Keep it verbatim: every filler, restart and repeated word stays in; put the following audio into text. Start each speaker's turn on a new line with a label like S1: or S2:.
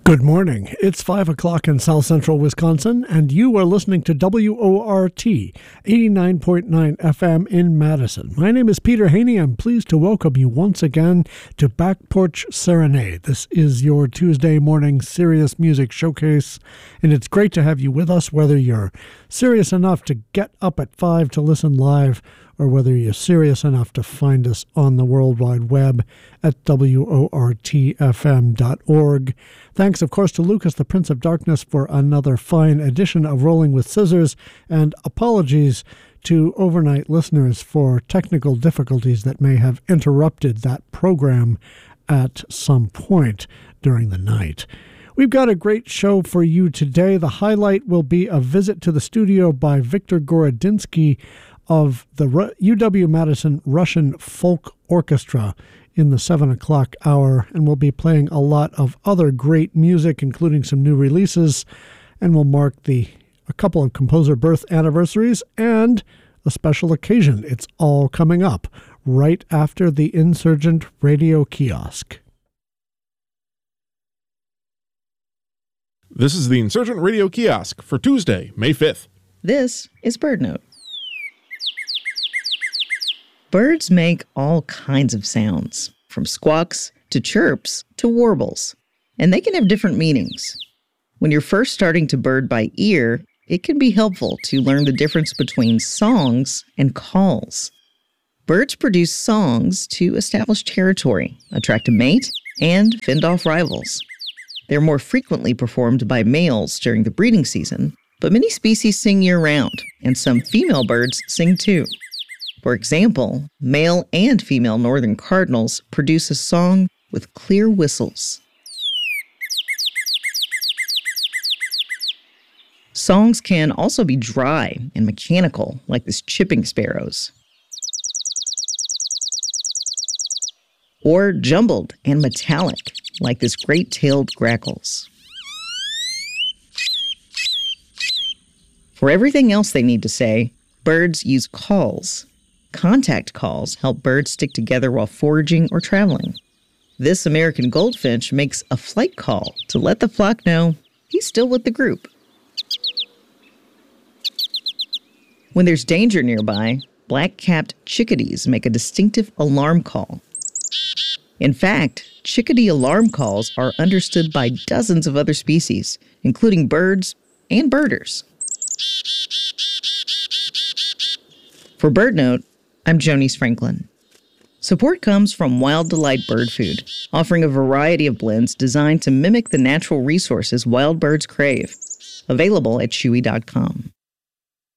S1: Good morning. It's five o'clock in South Central Wisconsin, and you are listening to W O R T, eighty-nine point nine F M in Madison. My name is Peter Haney. I'm pleased to welcome you once again to Back Porch Serenade. This is your Tuesday morning serious music showcase, and it's great to have you with us, whether you're serious enough to get up at five to listen live, or whether you're serious enough to find us on the World Wide Web at W O R T F M dot org. Thanks, of course, to Lucas, the Prince of Darkness, for another fine edition of Rolling with Scissors, and apologies to overnight listeners for technical difficulties that may have interrupted that program at some point during the night. We've got a great show for you today. The highlight will be a visit to the studio by Viktor Gorodinsky of the U W-Madison Russian Folk Orchestra in the seven o'clock hour, and we'll be playing a lot of other great music, including some new releases, and we'll mark the a couple of composer birth anniversaries and a special occasion. It's all coming up right after the Insurgent Radio Kiosk.
S2: This is the Insurgent Radio Kiosk for Tuesday, May fifth.
S3: This is BirdNote. Birds make all kinds of sounds, from squawks to chirps to warbles, and they can have different meanings. When you're first starting to bird by ear, it can be helpful to learn the difference between songs and calls. Birds produce songs to establish territory, attract a mate, and fend off rivals. They're more frequently performed by males during the breeding season, but many species sing year-round, and some female birds sing too. For example, male and female northern cardinals produce a song with clear whistles. Songs can also be dry and mechanical, like this chipping sparrow's, or jumbled and metallic, like this great-tailed grackle's. For everything else they need to say, birds use calls. Contact calls help birds stick together while foraging or traveling. This American goldfinch makes a flight call to let the flock know he's still with the group. When there's danger nearby, black-capped chickadees make a distinctive alarm call. In fact, chickadee alarm calls are understood by dozens of other species, including birds and birders. For BirdNote, I'm Jonice Franklin. Support comes from Wild Delight Bird Food, offering a variety of blends designed to mimic the natural resources wild birds crave. Available at chewy dot com.